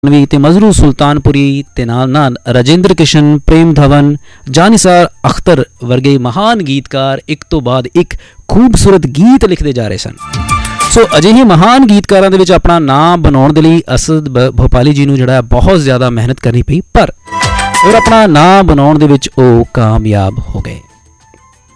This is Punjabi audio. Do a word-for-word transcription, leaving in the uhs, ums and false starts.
ਵੀ ਤੇ ਮਜ਼ਰੂ ਸੁਲਤਾਨਪੁਰੀ ਤੇ ਨਾਲ ਨਾਲ ਰਾਜਿੰਦਰ ਕਿਸ਼ਨ, ਪ੍ਰੇਮ ਧਵਨ, ਜਾਨਿਸਾਰ ਅਖਤਰ ਵਰਗੇ ਮਹਾਨ ਗੀਤਕਾਰ ਇੱਕ ਤੋਂ ਬਾਅਦ ਇੱਕ ਖੂਬਸੂਰਤ ਗੀਤ ਲਿਖਦੇ ਜਾ ਰਹੇ ਸਨ। ਸੋ ਅਜਿਹੇ ਮਹਾਨ ਗੀਤਕਾਰਾਂ ਦੇ ਵਿੱਚ ਆਪਣਾ ਨਾਮ ਬਣਾਉਣ ਦੇ ਲਈ ਅਸਦ ਭੋਪਾਲੀ ਜੀ ਨੂੰ ਜਿਹੜਾ ਬਹੁਤ ਜ਼ਿਆਦਾ ਮਿਹਨਤ ਕਰਨੀ ਪਈ, ਪਰ ਔਰ ਆਪਣਾ ਨਾਮ ਬਣਾਉਣ ਦੇ ਵਿੱਚ ਉਹ ਕਾਮਯਾਬ ਹੋ ਗਏ।